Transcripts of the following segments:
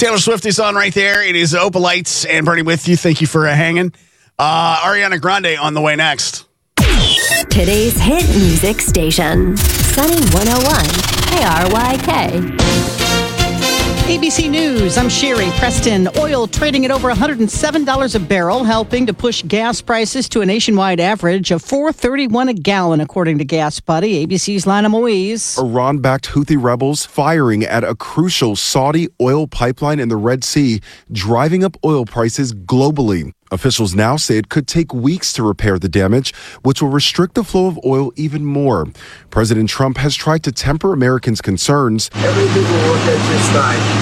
Taylor Swift is on right there. It is Opalites and Bernie with you. Thank you for hanging. Ariana Grande on the way next. Today's hit music station, Sunny 101 KRYK. ABC News, I'm Sherry Preston. Oil trading at over $107 a barrel, helping to push gas prices to a nationwide average of $4.31 a gallon, according to Gas Buddy. ABC's Lana Moise. Iran-backed Houthi rebels firing at a crucial Saudi oil pipeline in the Red Sea, driving up oil prices globally. Officials now say it could take weeks to repair the damage, which will restrict the flow of oil even more. President Trump has tried to temper Americans' concerns. Everything will work out just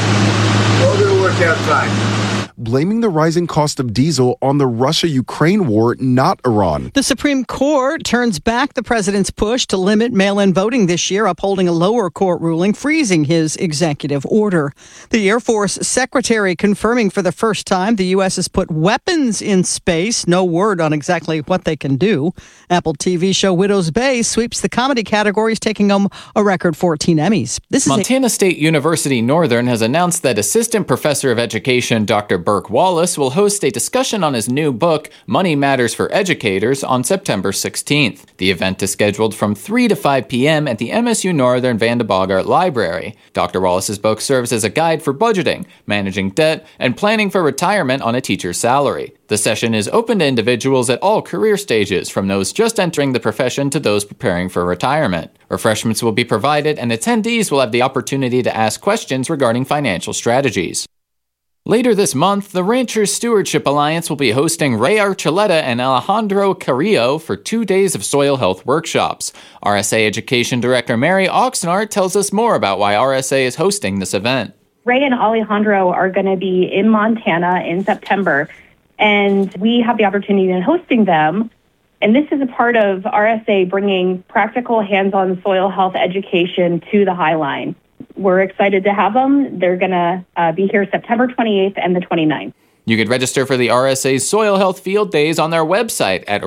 fine. All going to work out fine. Blaming the rising cost of diesel on the Russia-Ukraine war, not Iran. The Supreme Court turns back the president's push to limit mail-in voting this year, upholding a lower court ruling freezing his executive order. The Air Force Secretary confirming for the first time the U.S. has put weapons in space. No word on exactly what they can do. Apple TV show Widow's Bay sweeps the comedy categories, taking home a record 14 Emmys. Montana State University Northern has announced that Assistant Professor of Education Dr. Burke Wallace will host a discussion on his new book, Money Matters for Educators, on September 16th. The event is scheduled from 3 to 5 p.m. at the MSU Northern Van de Bogart Library. Dr. Wallace's book serves as a guide for budgeting, managing debt, and planning for retirement on a teacher's salary. The session is open to individuals at all career stages, from those just entering the profession to those preparing for retirement. Refreshments will be provided, and attendees will have the opportunity to ask questions regarding financial strategies. Later this month, the Ranchers Stewardship Alliance will be hosting Ray Archuleta and Alejandro Carrillo for 2 days of soil health workshops. RSA Education Director Mary Oxnard tells us more about why RSA is hosting this event. Ray and Alejandro are going to be in Montana in September, and we have the opportunity in hosting them. And this is a part of RSA bringing practical hands-on soil health education to the High Line. We're excited to have them. They're going to be here September 28th and the 29th. You could register for the RSA's Soil Health Field Days on their website at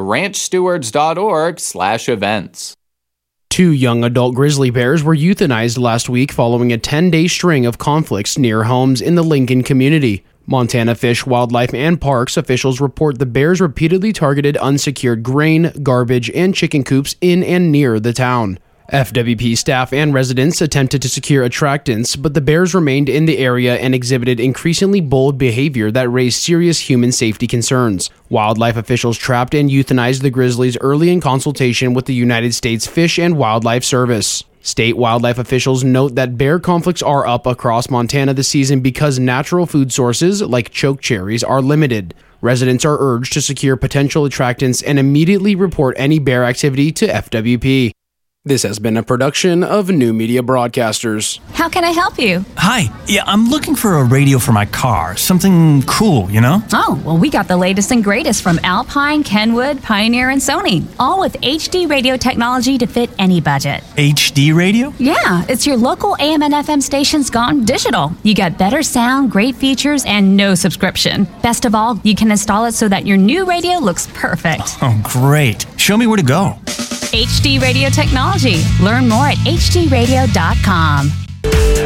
ranchstewards.org/events. 2 young adult grizzly bears were euthanized last week following a 10-day string of conflicts near homes in the Lincoln community. Montana Fish, Wildlife, and Parks officials report the bears repeatedly targeted unsecured grain, garbage, and chicken coops in and near the town. FWP staff and residents attempted to secure attractants, but the bears remained in the area and exhibited increasingly bold behavior that raised serious human safety concerns. Wildlife officials trapped and euthanized the grizzlies early in consultation with the United States Fish and Wildlife Service. State wildlife officials note that bear conflicts are up across Montana this season because natural food sources, like choke cherries, are limited. Residents are urged to secure potential attractants and immediately report any bear activity to FWP. This has been a production of New Media Broadcasters. How can I help you? Hi. Yeah, I'm looking for a radio for my car. Something cool, you know? Oh, well, we got the latest and greatest from Alpine, Kenwood, Pioneer, and Sony. All with HD radio technology to fit any budget. HD radio? Yeah, it's your local AM and FM stations gone digital. You got better sound, great features, and no subscription. Best of all, you can install it so that your new radio looks perfect. Oh, great. Show me where to go. HD radio technology. Learn more at hdradio.com.